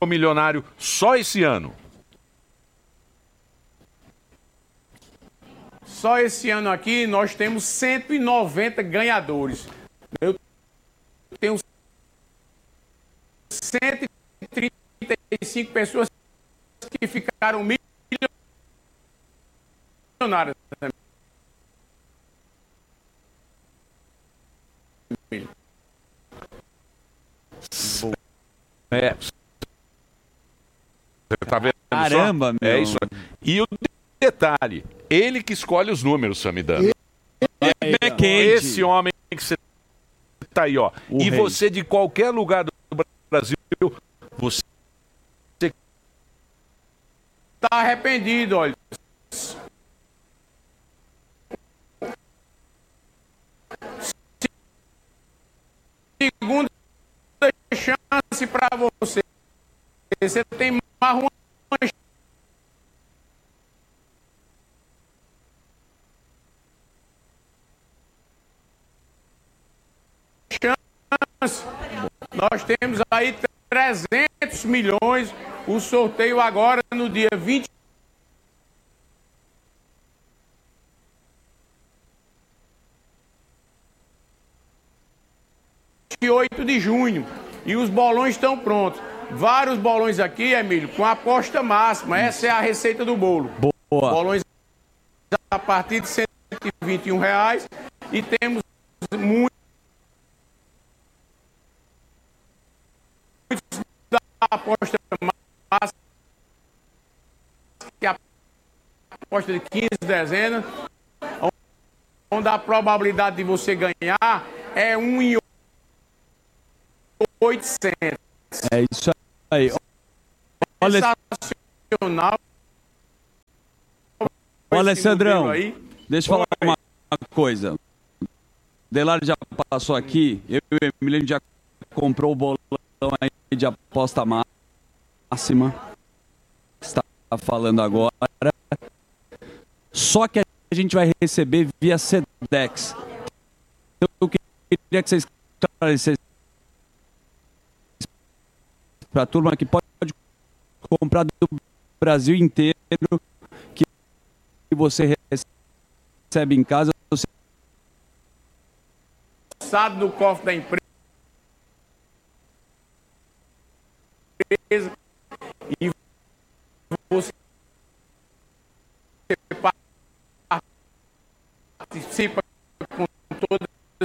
milionário só esse ano? Só esse ano aqui nós temos 190 ganhadores. Eu tenho 135 pessoas que ficaram milionárias. É. Você tá vendo? Caramba, só? meu. É isso. E o detalhe, ele que escolhe os números, Samidana. Esse homem que você tá aí, ó. O e rei. você de qualquer lugar do Brasil, você tá arrependido, olha. Segunda chance para você. Você tem mais uma chance. Nós temos aí 300 milhões. O sorteio agora no dia 28 de junho. E os bolões estão prontos. Vários bolões aqui, Emílio, com aposta máxima. Essa é a receita do bolo. Boa. Bolões a partir de R$121. E temos muitos da aposta máxima, que é a aposta de 15 dezenas, onde a probabilidade de você ganhar é 1 em 800. É isso aí. Olha, Sensacional. Alessandrão, Aí. deixa eu falar uma coisa. Delário já passou aqui, eu e o Emiliano já comprou o bolão aí de aposta máxima. Está falando agora. Só que a gente vai receber via Sedex. Eu queria que vocês esclarecessem para a turma que pode comprar do Brasil inteiro, que você recebe em casa. Você... No cofre da empresa e você participa com toda a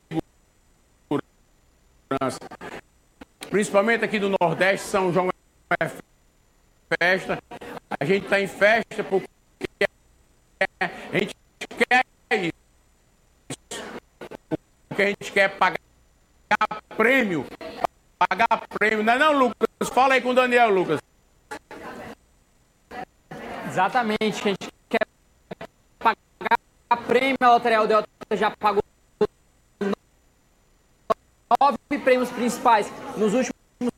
segurança. Principalmente aqui do Nordeste, São João é festa. A gente está em festa porque a gente quer isso. Porque a gente quer pagar prêmio. Pagar prêmio. Não é não, Lucas? Fala aí com o Daniel, Lucas. Exatamente. A gente quer pagar prêmio. A Loteria Aldeota já pagou 9 prêmios principais nos últimos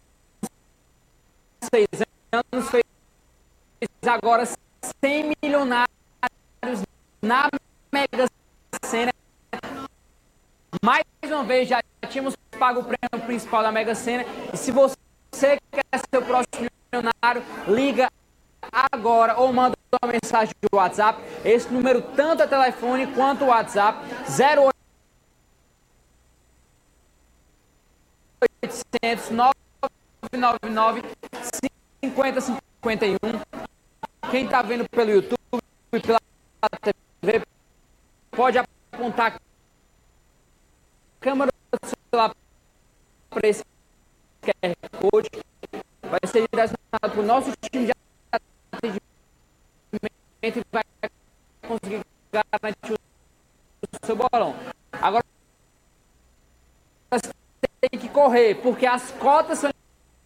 6 anos. Fez agora 100 milionários na Mega Sena. Mais uma vez, já tínhamos pago o prêmio principal da Mega Sena. E se você quer ser o próximo milionário, liga agora ou manda uma mensagem de WhatsApp. Esse número tanto é telefone quanto WhatsApp. 0800 999 5051. Quem está vendo pelo YouTube e pela TV pode apontar a câmera do celular para esse QR Code. Vai ser direcionado para o nosso time de atendimento e vai conseguir garantir o seu bolão. Agora tem que correr, porque as cotas são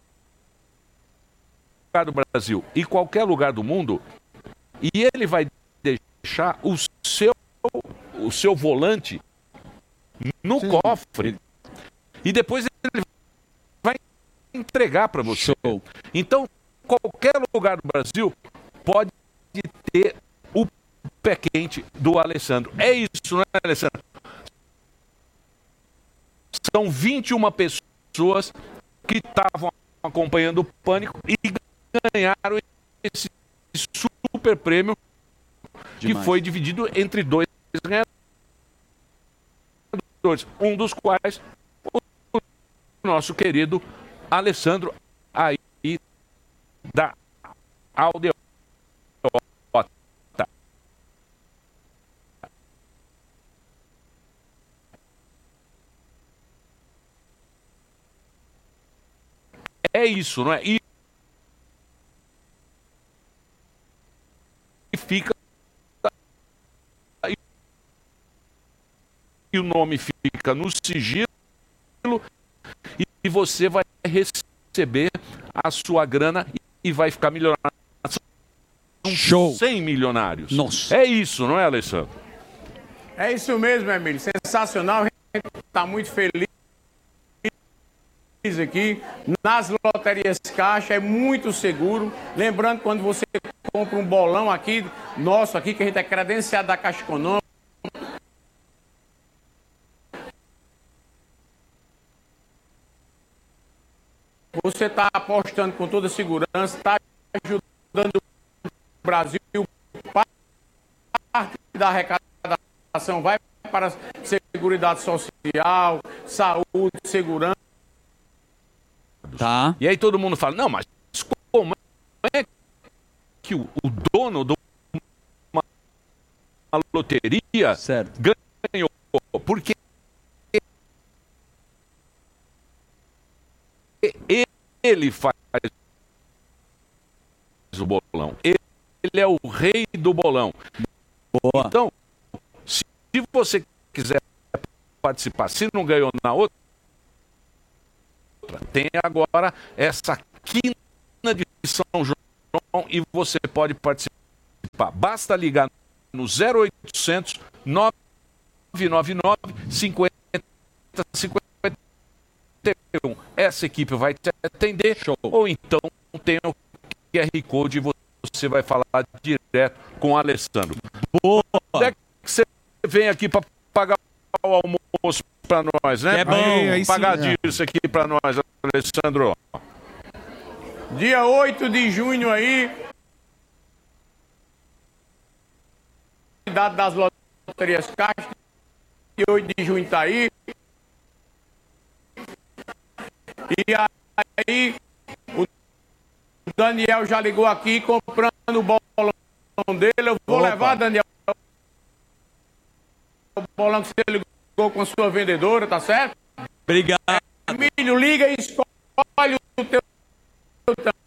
do Brasil e qualquer lugar do mundo, e ele vai deixar o seu volante no cofre e depois ele vai entregar para você. Show. Então, qualquer lugar do Brasil pode ter o pé quente do Alessandro. É isso, né, Alessandro? São 21 pessoas que estavam acompanhando o Pânico e ganharam esse super prêmio que foi dividido entre dois ganhadores, um dos quais o nosso querido Alessandro aí da Aldeota. É isso, não é? E fica e o nome fica no sigilo e você vai receber a sua grana e vai ficar milionário. Show! 100 milionários. Nossa. É isso, não é, Alessandro? É isso mesmo, Emílio. Sensacional. A gente está muito feliz aqui. Nas loterias Caixa é muito seguro. Lembrando, quando você compra um bolão aqui, nosso aqui, que a gente é credenciado da Caixa Econômica, você está apostando com toda segurança, está ajudando o Brasil. Parte da arrecadação vai para a Seguridade Social, saúde, segurança. Tá. E aí todo mundo fala, não, mas como é que o dono de uma loteria ganhou? Porque ele faz o bolão. Ele é o rei do bolão. Boa. Então, se você quiser participar, se não ganhou na outra, tem agora essa quina de São João e você pode participar. Basta ligar no 0800 999 50 51. Essa equipe vai te atender. Show. Ou então tem o QR Code e você vai falar direto com o Alessandro. Boa. Onde é que você vem aqui para pagar o almoço para nós, né? É bom. Aí pagar disso aqui para nós, Alessandro. Dia 8 de junho aí, das loterias Caixa, dia 8 de junho tá aí. E aí, o Daniel já ligou aqui comprando o bolão dele. Eu vou levar, Daniel, o bolão que você ligou com a sua vendedora, tá certo? Obrigado. Emílio, liga e escolhe o teu